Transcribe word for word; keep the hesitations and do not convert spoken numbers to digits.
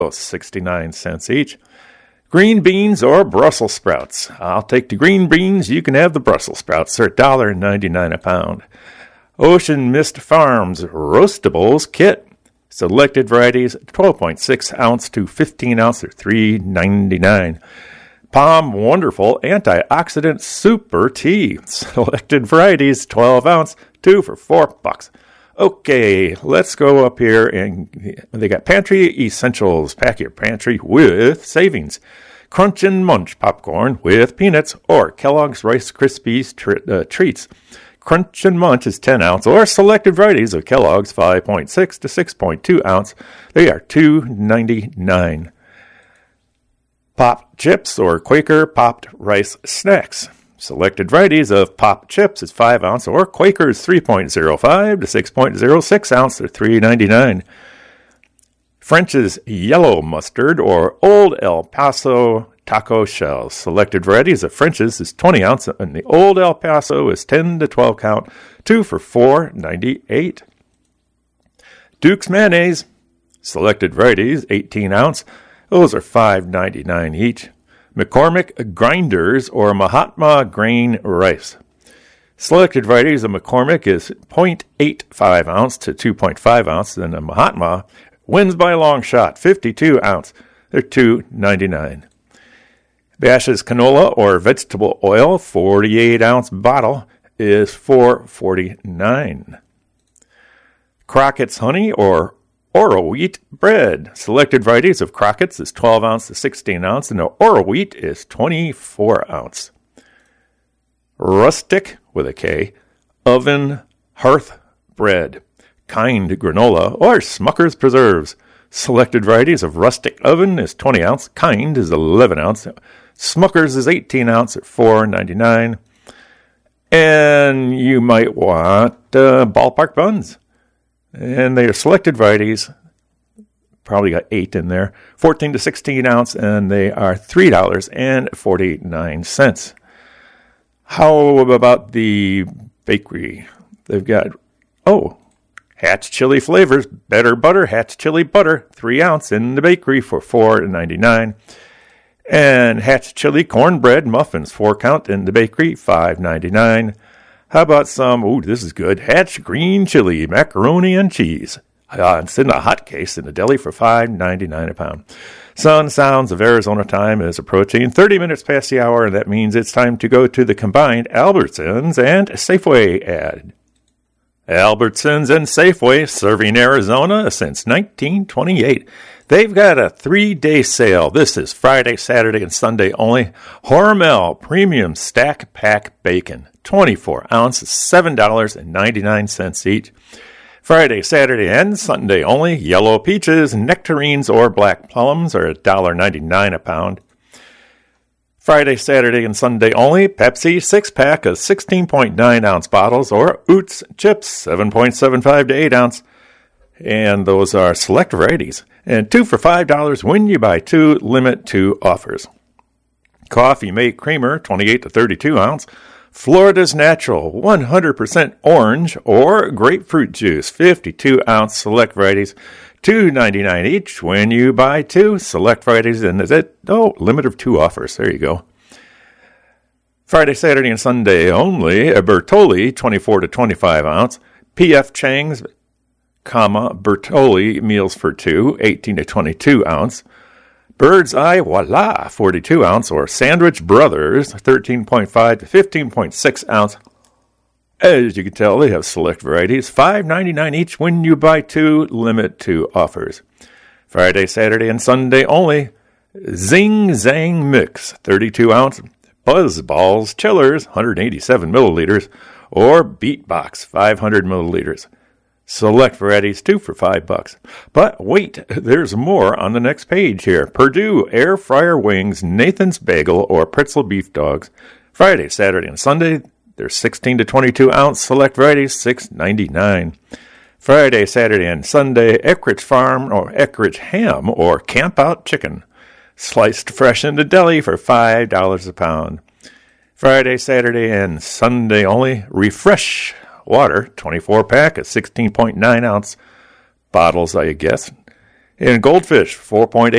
sixty-nine cents each. Green beans or Brussels sprouts. I'll take the green beans. You can have the Brussels sprouts. They're one dollar ninety-nine a pound. Ocean Mist Farms Roastables Kit. Selected varieties, twelve point six ounce to fifteen ounce, or three ninety-nine. Palm Wonderful Antioxidant Super Tea. Selected varieties, twelve ounce, two for four bucks. Okay, let's go up here, and they got Pantry Essentials. Pack your pantry with savings. Crunch and Munch popcorn with peanuts or Kellogg's Rice Krispies tr- uh, treats. Crunch and Munch is ten ounce or selected varieties of Kellogg's five point six to six point two ounce. They are two ninety-nine. Pop Chips or Quaker Popped Rice Snacks. Selected varieties of Pop Chips is five ounce or Quaker's three point oh five to six point oh six ounce. They're three ninety-nine. French's Yellow Mustard or Old El Paso Taco Shells. Selected varieties of French's is twenty ounce and the Old El Paso is ten to twelve count, two for four ninety-eight. Duke's Mayonnaise. Selected varieties, eighteen ounce. Those are five ninety-nine each. McCormick Grinders or Mahatma Grain Rice. Selected varieties of McCormick is zero point eight five ounce to two point five ounce, and the Mahatma wins by a long shot, fifty-two ounce. They're two ninety-nine. Bash's Canola or Vegetable Oil, forty-eight ounce bottle, is four forty-nine. Crockett's Honey or Oro Wheat Bread. Selected varieties of Crockett's is twelve ounce to sixteen ounce, and the Oro Wheat is twenty-four ounce. Rustic, with a K, Oven Hearth Bread. Kind Granola or Smucker's Preserves. Selected varieties of Rustic Oven is twenty ounce, Kind is eleven ounce, Smucker's is eighteen ounce at four ninety-nine. And you might want uh, Ballpark Buns. And they are selected varieties, probably got eight in there, fourteen to sixteen ounce, and they are three dollars and forty-nine cents. How about the bakery? They've got, oh, Hatch Chili Flavors, Better Butter, Hatch Chili Butter, three ounce in the bakery for four ninety-nine. And Hatch Chili Cornbread Muffins, four count in the bakery, five ninety-nine. How about some, ooh, this is good, Hatch Green Chili Macaroni and Cheese. Uh, it's in a hot case in the deli for five ninety-nine a pound. Sun Sounds of Arizona time is approaching thirty minutes past the hour, and that means it's time to go to the combined Albertsons and Safeway ad. Albertsons and Safeway, serving Arizona since nineteen twenty-eight. They've got a three-day sale. This is Friday, Saturday, and Sunday only. Hormel Premium Stack Pack Bacon, twenty-four ounce, seven dollars and ninety-nine cents each. Friday, Saturday, and Sunday only. Yellow peaches, nectarines, or black plums are one dollar ninety-nine a pound. Friday, Saturday, and Sunday only. Pepsi six-pack of sixteen point nine ounce bottles, or Oots chips, seven point seven five to eight ounce. And those are select varieties. And two for five dollars when you buy two, limit two offers. Coffee Mate Creamer, twenty-eight to thirty-two ounce. Florida's Natural, one hundred percent orange or grapefruit juice, fifty-two ounce select varieties, two ninety-nine each when you buy two select varieties, and is it? Oh, limit of two offers. There you go. Friday, Saturday, and Sunday only. A Bertolli, twenty-four to twenty-five ounce. P F Chang's, comma, Bertolli meals for two, eighteen to twenty-two ounce. Bird's Eye Voila, forty-two ounce, or Sandwich Brothers, thirteen point five to fifteen point six ounce. As you can tell, they have select varieties, five ninety-nine each when you buy two, limit two offers. Friday, Saturday, and Sunday only. Zing Zang Mix, thirty-two ounce. Buzz Balls Chillers, one hundred eighty-seven milliliters, or Beatbox, five hundred milliliters. Select varieties, two for five bucks. But wait, there's more on the next page here. Purdue Air Fryer Wings, Nathan's Bagel, or Pretzel Beef Dogs. Friday, Saturday, and Sunday, there's sixteen to twenty-two ounce select varieties, six ninety-nine. Friday, Saturday, and Sunday, Eckrich Farm or Eckrich Ham or Camp Out Chicken. Sliced fresh in the deli for five dollars a pound. Friday, Saturday, and Sunday only, Refresh Water, twenty-four pack of sixteen point nine ounce bottles, I guess. And Goldfish, four point eight